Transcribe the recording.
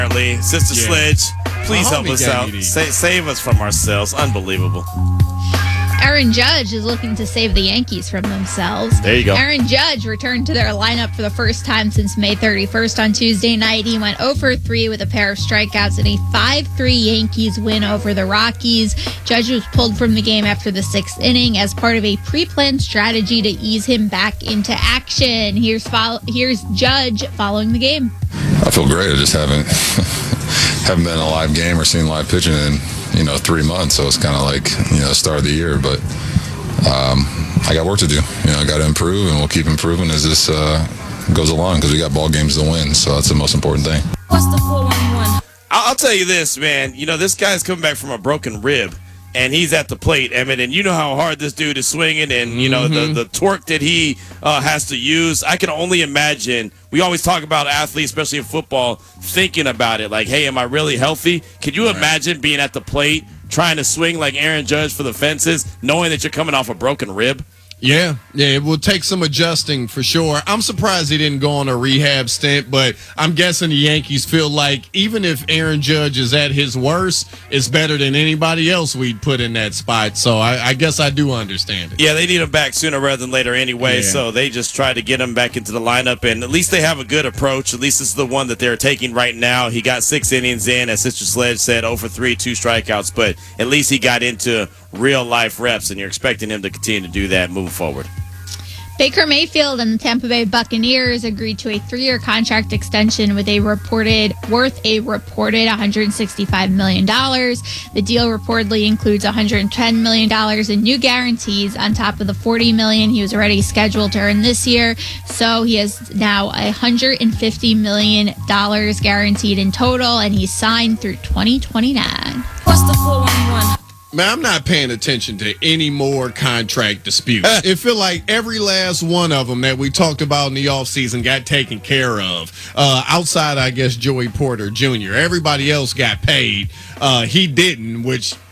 Apparently, Sister Sledge, please help us out. Save us from ourselves. Unbelievable. Aaron Judge is looking to save the Yankees from themselves. There you go. Aaron Judge returned to their lineup for the first time since May 31st on Tuesday night. He went 0 for 3 with a pair of strikeouts in a 5-3 Yankees win over the Rockies. Judge was pulled from the game after the 6th inning as part of a pre-planned strategy to ease him back into action. Here's Judge following the game. I feel great. I just haven't been in a live game or seen live pitching in 3 months, so it's kind of like start of the year, but I got work to do. I got to improve, and we'll keep improving as this goes along because we got ball games to win, so that's the most important thing. What's the 411? I'll tell you this, man. This guy's coming back from a broken rib, and he's at the plate, Emmett, and you know how hard this dude is swinging, and the torque that he has to use. I can only imagine. We always talk about athletes, especially in football, thinking about it like, hey, am I really healthy? Can you imagine being at the plate, trying to swing like Aaron Judge for the fences, knowing that you're coming off a broken rib? Yeah, it will take some adjusting for sure. I'm surprised he didn't go on a rehab stint, but I'm guessing the Yankees feel like even if Aaron Judge is at his worst, it's better than anybody else we'd put in that spot. So I guess I do understand it. Yeah, they need him back sooner rather than later anyway, so they just try to get him back into the lineup, and at least they have a good approach. At least this is the one that they're taking right now. He got 6 innings in, as Sister Sledge said, 0 for 3, 2 strikeouts, but at least he got into real-life reps, and you're expecting him to continue to do that moving forward. Baker Mayfield and the Tampa Bay Buccaneers agreed to a 3-year contract extension worth a reported $165 million. The deal reportedly includes $110 million in new guarantees on top of the $40 million he was already scheduled to earn this year. So he has now $150 million guaranteed in total, and he's signed through 2029. What's the 411? Man, I'm not paying attention to any more contract disputes. It feel like every last one of them that we talked about in the offseason got taken care of. Outside, I guess, Joey Porter Jr. Everybody else got paid. He didn't, which